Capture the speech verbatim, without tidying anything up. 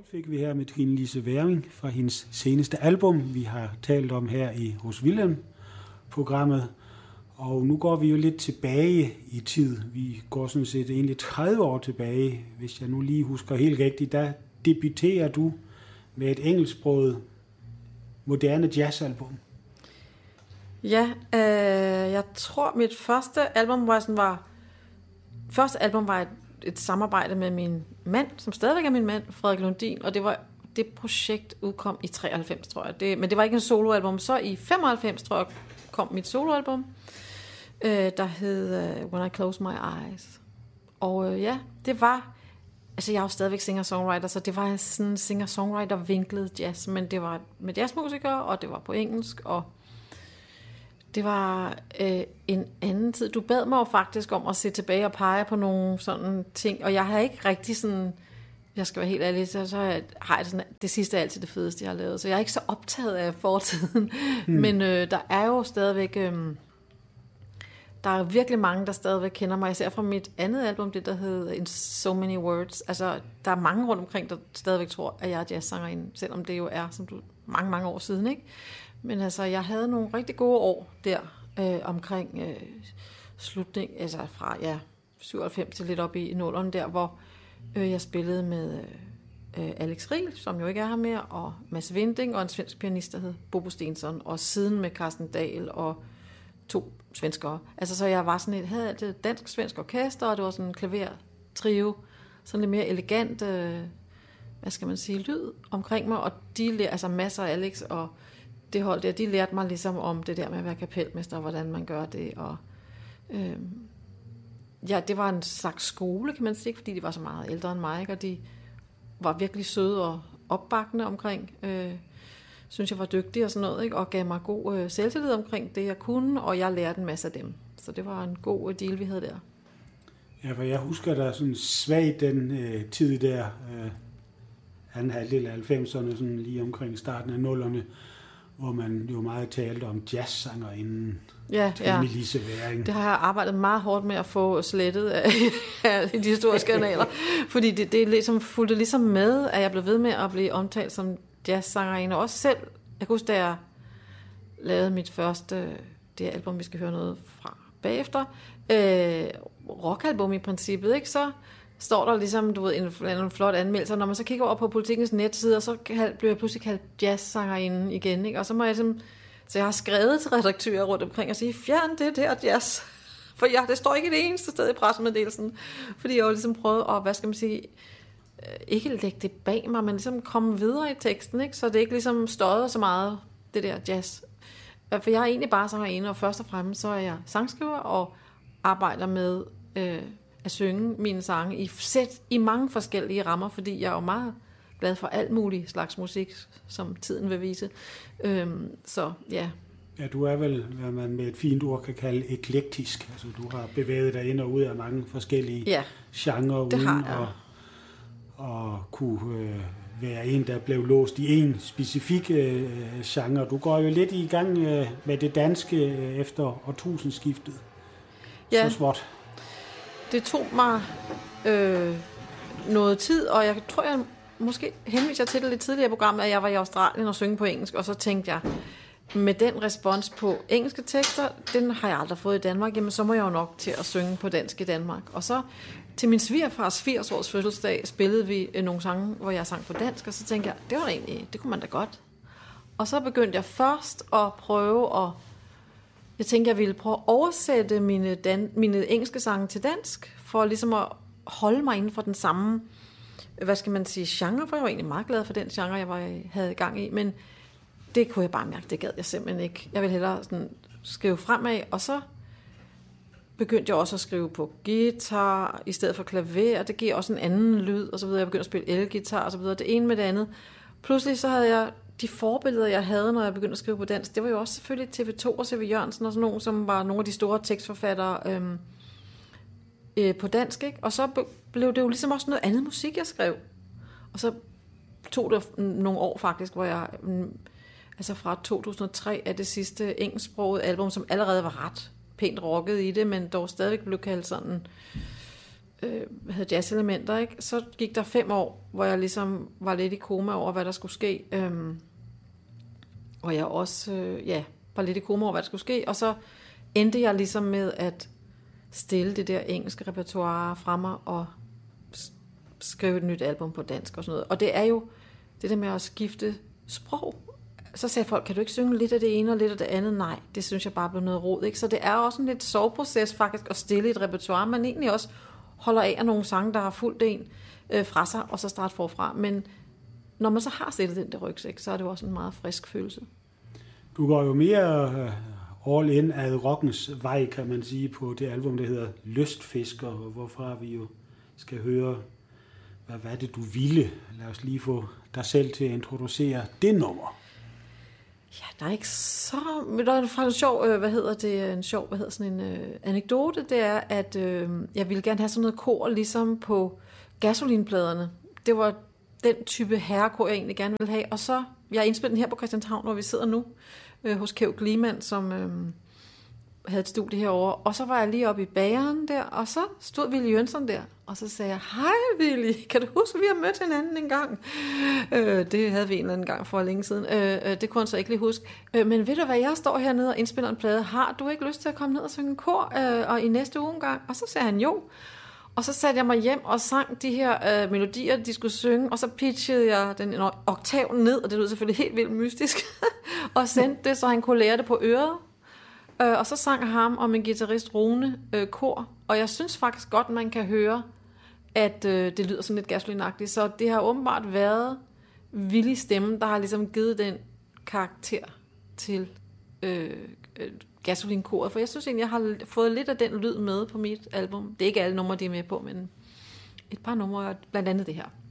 fik vi her med Trine Lise Werring fra hendes seneste album, vi har talt om her i hos Wilhelm-programmet. Og nu går vi jo lidt tilbage i tid. Vi går sådan set egentlig tredive år tilbage. Hvis jeg nu lige husker helt rigtigt, der debuterer du med et engelsksproget moderne jazzalbum. Ja, øh, jeg tror mit første album var sådan var første album var et, et samarbejde med min mand, som stadigvæk er min mand, Frederik Lundin, og det var det projekt udkom i treoghalvfems, tror jeg. Det, men det var ikke en soloalbum. Så i femoghalvfems, tror jeg, kom mit soloalbum, øh, der hed uh, When I Close My Eyes. Og øh, ja, det var altså jeg er jo stadigvæk singer-songwriter, så det var sådan singer-songwriter-vinklet jazz, men det var med jazzmusikere, og det var på engelsk, og det var øh, en anden tid. Du bad mig jo faktisk om at se tilbage og pege på nogle sådan ting, og jeg har ikke rigtig sådan, jeg skal være helt ærlig, så, så har jeg sådan, det sidste er altid det fedeste, jeg har lavet, så jeg er ikke så optaget af fortiden, hmm. men øh, der er jo stadigvæk, øh, der er virkelig mange, der stadigvæk kender mig, især fra mit andet album, det der hed In So Many Words, altså der er mange rundt omkring, der stadigvæk tror, at jeg er jazzsangerinde, selvom det jo er, som du, mange, mange år siden, ikke? Men altså, jeg havde nogle rigtig gode år der, øh, omkring øh, slutning, altså fra, ja, syvoghalvfems til lidt op i nullerne der, hvor øh, jeg spillede med øh, Alex Riel, som jo ikke er her mere, og Mads Vinding, og en svensk pianist, der hed Bobo Stensson, og siden med Carsten Dahl, og to svenskere. Altså, så jeg var sådan et, havde altid et dansk-svensk orkester, og det var sådan en klavertrio, sådan lidt mere elegant, øh, hvad skal man sige, lyd omkring mig, og de, altså Mads og Alex, og det hold der, de lærte mig ligesom om det der med at være kapelmester, og hvordan man gør det, og øh, ja, det var en slags skole, kan man sige, fordi de var så meget ældre end mig, ikke? Og de var virkelig søde og opbakkende omkring, øh, synes jeg var dygtig og sådan noget, ikke? Og gav mig god øh, selvtillid omkring det, jeg kunne, og jeg lærte en masse af dem. Så det var en god øh, deal, vi havde der. Ja, for jeg husker der sådan svagt den øh, tid der, øh, anden halvdel af halvfemserne, sådan lige omkring starten af nullerne, hvor man jo meget talte om jazzsangerinden, ja, ja. Lise Werring. Det har jeg arbejdet meget hårdt med at få slettet af, af de historiske kanaler, fordi det, det ligesom, fulgte ligesom med, at jeg blev ved med at blive omtalt som jazzsangerinde, og også selv, jeg kan huske, da jeg lavede mit første, det album, vi skal høre noget fra bagefter, øh, rockalbum i princippet, ikke, så står der ligesom, du ved, en, en flot anmeldelse, når man så kigger over på Politikens netside, så bliver jeg pludselig kaldt jazzsangerinde igen, ikke? Og så må jeg ligesom, så jeg har skrevet til redaktører rundt omkring og sige, fjern det der jazz, for ja, det står ikke det eneste sted i pressemeddelelsen, fordi jeg har ligesom prøvet at, hvad skal man sige, ikke lægge det bag mig, men ligesom komme videre i teksten, ikke? Så det ikke ligesom støder så meget, det der jazz. For jeg er egentlig bare sangerinde, og først og fremmest så er jeg sangskriver og arbejder med øh, at synge mine sange i, sæt, i mange forskellige rammer, fordi jeg er jo meget glad for alt muligt slags musik, som tiden vil vise. Øhm, så ja. Ja, du er vel, hvad man med et fint ord kan kalde eklektisk. Altså, du har bevæget dig ind og ud af mange forskellige ja, genrer, uden at og kunne øh, være en, der blev låst i en specifik øh, genre. Du går jo lidt i gang øh, med det danske øh, efter årtusindskiftet. Ja. Så småt. Det tog mig øh, noget tid, og jeg tror, jeg måske henviser til det lidt tidligere i programmet, at jeg var i Australien og synge på engelsk, og så tænkte jeg, med den respons på engelske tekster, den har jeg aldrig fået i Danmark, jamen så må jeg jo nok til at synge på dansk i Danmark. Og så til min svigerfars firs års fødselsdag spillede vi nogle sange, hvor jeg sang på dansk, og så tænkte jeg, det var da egentlig, det kunne man da godt. Og så begyndte jeg først at prøve at, jeg tænkte, jeg ville prøve at oversætte mine, dan, mine engelske sange til dansk, for ligesom at holde mig inden for den samme, hvad skal man sige, genre, for jeg var egentlig meget glad for den genre, jeg var, havde gang i, men det kunne jeg bare mærke, det gad jeg simpelthen ikke. Jeg ville hellere sådan skrive fremad, og så begyndte jeg også at skrive på guitar i stedet for klaver, og det giver også en anden lyd, og så videre. Jeg begyndte at spille elgitar, og så videre. Det ene med det andet. Pludselig så havde jeg de forbilleder, jeg havde, når jeg begyndte at skrive på dansk. Det var jo også selvfølgelig T V to og C V Jørgensen og sådan nogle, som var nogle af de store tekstforfattere øhm, øh, på dansk, ikke? Og så blev det jo ligesom også noget andet musik, jeg skrev. Og så tog det nogle år faktisk, hvor jeg, altså fra to tusind og tre er det sidste engelsksprogede album, som allerede var ret pænt rocket i det, men dog stadigvæk blev kaldt sådan øh, havde jazz-elementer, ikke? Så gik der fem år, hvor jeg ligesom var lidt i koma over, hvad der skulle ske. Øhm, og jeg også, øh, ja, var lidt i koma over, hvad der skulle ske. Og så endte jeg ligesom med at stille det der engelske repertoire fra mig og skrive et nyt album på dansk og sådan noget. Og det er jo det der med at skifte sprog. Så sagde folk, kan du ikke synge lidt af det ene og lidt af det andet? Nej, det synes jeg bare blev noget rod, ikke? Så det er også en lidt soveproces faktisk at stille et repertoire, man egentlig også holder af af nogle sange, der har fulgt en øh, fra sig, og så starte forfra. Men når man så har stillet den der rygsæk, så er det jo også en meget frisk følelse. Du går jo mere all in ad rockens vej, kan man sige, på det album, der hedder Lystfisker, hvorfra vi jo skal høre, hvad var det, du ville? Lad os lige få dig selv til at introducere det nummer. Ja, der er ikke så... Der er faktisk en sjov, øh, hvad hedder det, en sjov, hvad hedder sådan en øh, anekdote, det er, at øh, jeg ville gerne have sådan noget kor, ligesom på gasolinpladerne. Det var den type herrekor, jeg egentlig gerne ville have. Og så, jeg indspillede den her på Christianshavn, hvor vi sidder nu, øh, hos Kæv Gliemann, som øh, havde et studie herovre. Og så var jeg lige oppe i bageren der, og så stod Willy Jønsson der, og så sagde jeg, hej Willy, kan du huske, at vi har mødt hinanden en gang? Øh, det havde vi en eller anden gang for længe siden. Øh, det kunne han så ikke lige huske. Øh, men ved du hvad, jeg står hernede og indspiller en plade. Har du ikke lyst til at komme ned og synge en kor øh, og i næste uge en gang? Og så sagde han jo. Og så satte jeg mig hjem og sang de her øh, melodier, de skulle synge, og så pitchede jeg den en oktav ned, og det lød selvfølgelig helt vildt mystisk, og sendte det, så han kunne lære det på øret. Øh, og så sang ham og min guitarist Rune øh, kor, og jeg synes faktisk godt, man kan høre, at øh, det lyder sådan lidt gasolinagtigt, så det har åbenbart været Willy stemme, der har ligesom givet den karakter til øh, øh, gasolinkoret, for jeg synes egentlig, jeg har fået lidt af den lyd med på mit album. Det er ikke alle numre, de er med på, men et par numre, blandt andet det her.